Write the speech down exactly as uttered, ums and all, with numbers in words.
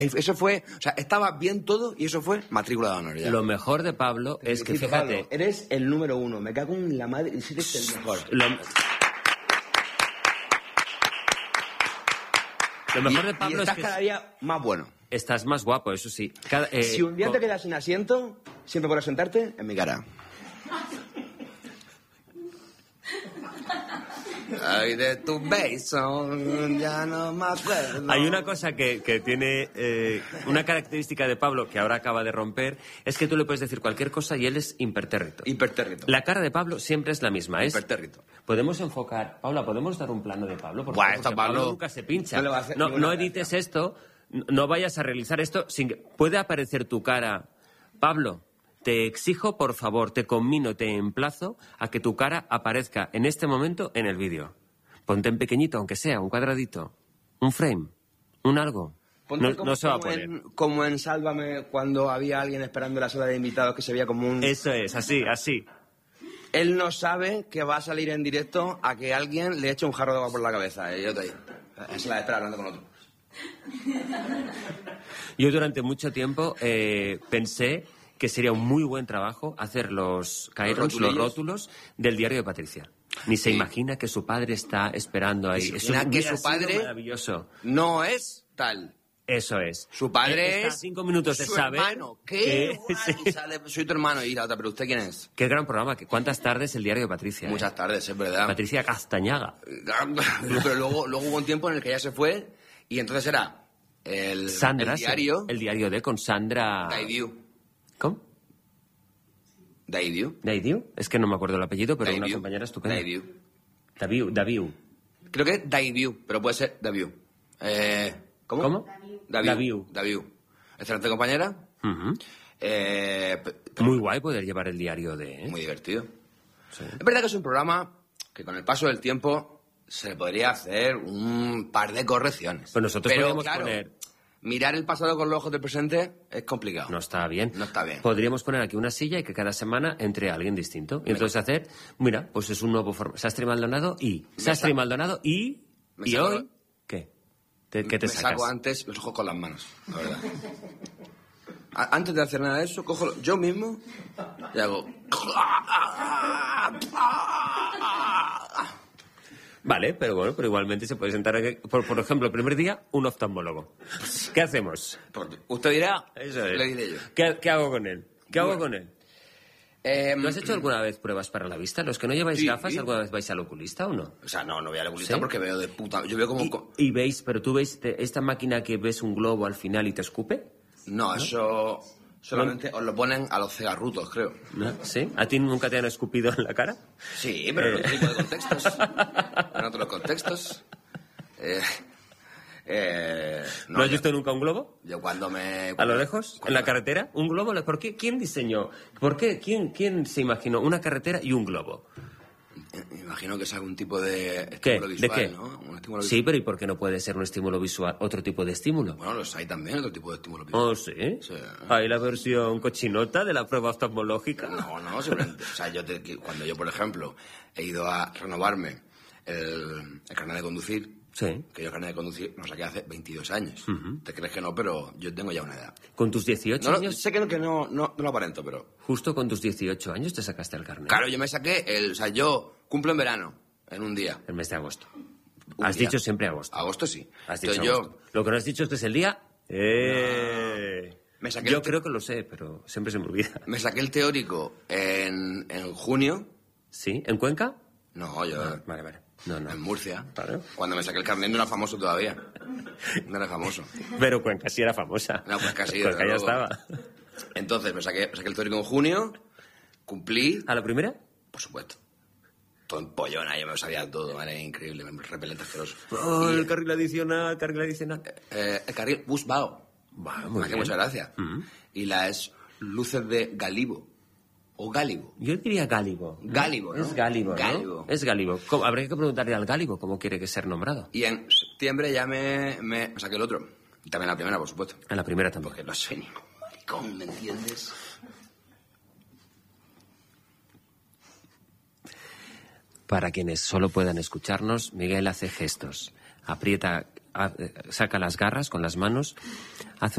Eso fue, o sea, estaba bien todo y eso fue matrícula de honor. Ya. Lo mejor de Pablo es que, fíjate... Pablo, eres el número uno, me cago en la madre, y eres el mejor. Lo, lo mejor de Pablo y estás es que... cada día más bueno. Estás más guapo, eso sí. Cada, eh, si un día con... te quedas sin asiento, siempre podrás sentarte en mi cara. Ay, de tu beso, ya no me acuerdo. Hay una cosa que, que tiene eh, una característica de Pablo que ahora acaba de romper, es que tú le puedes decir cualquier cosa y él es impertérrito. Impertérrito. La cara de Pablo siempre es la misma. Es... Impertérrito. Podemos enfocar... Paula, ¿podemos dar un plano de Pablo? Por Buah, favor, esta porque Pablo... Pablo nunca se pincha. No, no, no edites esto, no vayas a realizar esto sin que... Puede aparecer tu cara. Pablo... Te exijo, por favor, te conmino, te emplazo a que tu cara aparezca en este momento en el vídeo. Ponte en pequeñito, aunque sea, un cuadradito, un frame, un algo. No, como, no se va a como poner. En, como en Sálvame, cuando había alguien esperando en la sala de invitados que se veía como un... Eso es, así, así. Él no sabe que va a salir en directo a que alguien le eche un jarro de agua por la cabeza. Y yo te digo, es la de estar hablando con otro. Yo durante mucho tiempo eh, pensé... que sería un muy buen trabajo hacer los caerons, los, los rótulos del diario de Patricia. Ni se sí. imagina que su padre está esperando ahí. Eso que su padre maravilloso. No es tal. Eso es. Su padre es... cinco minutos de su saber... hermano. ¿Qué? Que... Sale, soy tu hermano. Y la otra, ¿pero usted quién es? Qué gran programa. ¿Cuántas tardes el diario de Patricia? Muchas eh? tardes, es verdad. Patricia Castañaga. Pero luego, luego hubo un tiempo en el que ella se fue y entonces era el, Sandra, el diario... El diario de con Sandra... Daidiu. ¿Cómo? Daidiu. ¿Daidiu? Es que no me acuerdo el apellido, pero Daidiu. Una compañera estupenda. Daidiu. Daviu. Daviu. Creo que es Daidiu, pero puede ser Daviu. Eh, ¿Cómo? ¿Cómo? Daviu. Daviu. Excelente compañera. Uh-huh. eh, pero, muy guay poder llevar el diario de... ¿eh? Muy divertido. Sí. Es verdad que es un programa que con el paso del tiempo se le podría hacer un par de correcciones. Pues nosotros pero, podríamos claro, poner... mirar el pasado con los ojos del presente es complicado. No está bien. No está bien. Podríamos poner aquí una silla y que cada semana entre alguien distinto. Y entonces hacer, mira, pues es un nuevo formato. Sastre Maldonado y... Sastre Maldonado y... Me y saco, hoy... ¿Qué? ¿Te, ¿Qué te me sacas? saco antes los ojos con las manos, la verdad. A, antes de hacer nada de eso, cojo yo mismo y hago... Vale, pero bueno, pero igualmente se puede sentar aquí. Por, por ejemplo, el primer día, un oftalmólogo. ¿Qué hacemos? Usted dirá, eso es. Le diré yo. ¿Qué, qué hago con él? ¿Qué hago bueno. con él? Eh, ¿No has hecho alguna vez pruebas para la vista? ¿Los que no lleváis sí, gafas, sí. alguna vez vais al oculista o no? O sea, no, no voy al oculista ¿Sí? porque veo de puta... Yo veo como... ¿Y, y veis, pero tú veis te, esta máquina que ves un globo al final y te escupe? No, ¿no? Eso... Solamente os lo ponen a los cegarrutos, creo. ¿No? ¿Sí? ¿A ti nunca te han escupido en la cara? Sí, pero en otro tipo de contextos. En otros contextos. Eh, eh, no, ¿No has yo, visto nunca un globo? Yo cuando me... Cuando, ¿A lo lejos? ¿En la carretera? ¿Un globo? ¿Por qué? ¿Quién diseñó? ¿Por qué? ¿Quién, ¿Quién se imaginó una carretera y un globo? Me imagino que es algún tipo de estímulo ¿Qué? visual, ¿De qué? ¿no? Un estímulo sí, pero ¿y por qué no puede ser un estímulo visual otro tipo de estímulo? Bueno, los hay también, otro tipo de estímulo visual. ¿Oh, sí? Sí. ¿Hay la versión cochinota de la prueba oftalmológica? No, no, simplemente... O sea, yo te, cuando yo, por ejemplo, he ido a renovarme el, el carnet de conducir... Sí. Que yo el carnet de conducir lo saqué hace veintidós años. Uh-huh. Te crees que no, pero yo tengo ya una edad. ¿Con tus dieciocho no, años? Sé que, no, que no, no, no lo aparento, pero... Justo con tus dieciocho años te sacaste el carnet. Claro, yo me saqué el... O sea, yo cumplo en verano, en un día. El mes de agosto. Un has día. dicho siempre agosto. Agosto sí. Has dicho Entonces, agosto. Yo... Lo que no has dicho es que es el día... ¡Eh! No. Me saqué yo el te... creo que lo sé, pero siempre se me olvida. Me saqué el teórico en, en junio. ¿Sí? ¿En Cuenca? No, yo... Ah, vale, vale. No, no. En Murcia. Claro. Cuando me saqué el carnet no era famoso todavía. No era famoso. Pero Cuenca sí era famosa. No, Cuenca sí. Cuenca ya estaba. Entonces me saqué, me saqué el teórico en junio, cumplí... ¿A la primera? Por supuesto. Todo en pollona, yo me lo sabía todo, era increíble, repelente asqueroso. Oh, y, el carril adicional, carril adicional. Eh, el carril Busbao. Wow, me hace mucha gracia. Uh-huh. Y las luces de Galibo. ¿O Gálibo? Yo diría Gálibo. ¿no? Gálibo, ¿no? Es Gálibo, ¿no? Gálibo. Es Gálibo. ¿Cómo? Habría que preguntarle al Gálibo cómo quiere que ser nombrado. Y en septiembre ya me, me, me saqué el otro. Y también la primera, por supuesto. En la primera también. Porque no soy ningún maricón, ¿me entiendes? Para quienes solo puedan escucharnos, Miguel hace gestos. Aprieta, a, saca las garras con las manos, hace